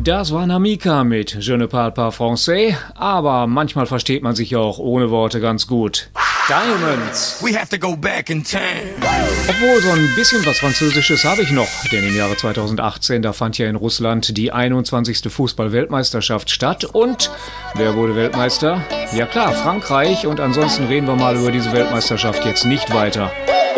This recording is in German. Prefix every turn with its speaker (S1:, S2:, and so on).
S1: Das war Namika mit Je ne parle pas français, aber manchmal versteht man sich auch ohne Worte ganz gut. Diamonds.
S2: We have to go back in time.
S1: Obwohl, so ein bisschen was Französisches habe ich noch, denn im Jahre 2018, da fand ja in Russland die 21. Fußball-Weltmeisterschaft statt und wer wurde Weltmeister? Ja klar, Frankreich, und ansonsten reden wir mal über diese Weltmeisterschaft jetzt nicht weiter.